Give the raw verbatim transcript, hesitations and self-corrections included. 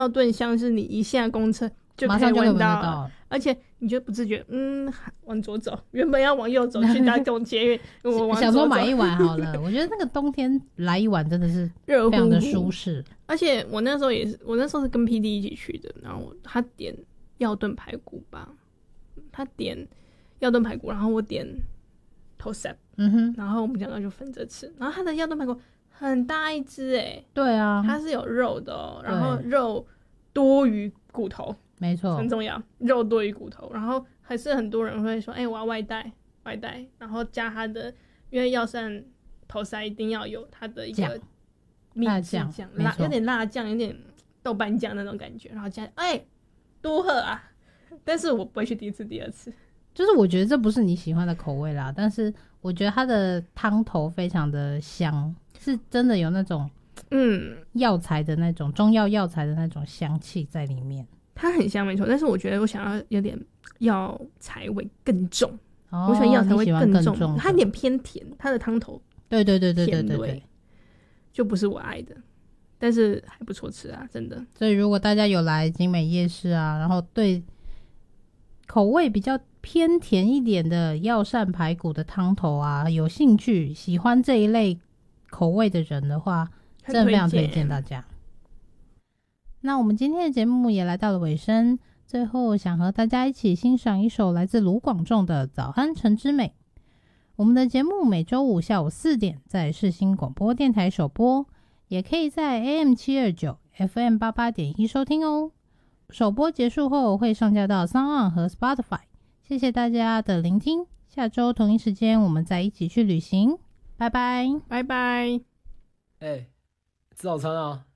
药炖香是你一下公车就可以闻到了，而且你就不自觉，嗯，往左走，原本要往右走去搭公捷运，我往左走想说买一碗好了。我觉得那个冬天来一碗真的是非常的舒适。 而且我那时候也是，我那时候是跟 P D 一起去的，然后他点药炖排骨吧，他点药炖排骨，然后我点头散， 嗯哼， 然后我们两个就分着吃。然后他的药炖排骨很大一只哎， 对啊， 它是有肉的哦，然后肉多于骨头， 没错， 很重要，肉多于骨头。然后还是很多人会说，哎、欸，我要外带，外带，然后加它的，因为药膳头塞一定要有它的一个秘制酱，辣，有点辣酱，有点豆瓣酱那种感觉，然后加，哎、欸，多喝啊！但是我不会去第一次、第二次。 就是我觉得这不是你喜欢的口味啦，但是我觉得它的汤头非常的香，是真的有那种嗯药材的那种中药药材的那种香气在里面。 它很香没错，但是我觉得我想要有点药材味更重，哦、我喜欢药材味更 重, 更重它有点偏甜，它的汤头对对对对对对对， 就不是我爱的，但是还不错吃啊，真的。 所以如果大家有来景美夜市啊，然后对口味比较偏甜一点的药膳排骨的汤头啊有兴趣，喜欢这一类口味的人的话，真的非常推荐大家。那我们今天的节目也来到了尾声，最后想和大家一起欣赏一首来自卢广仲的《早安晨之美》。我们的节目每周五下午四点在世新广播电台首播，也可以在 A M 七二九 F M 八八点一 收听哦。首播结束后会上架到 SoundOn 和 Spotify。 谢谢大家的聆听，下周同一时间我们再一起去旅行，拜拜拜拜。 哎、欸，吃早餐啊。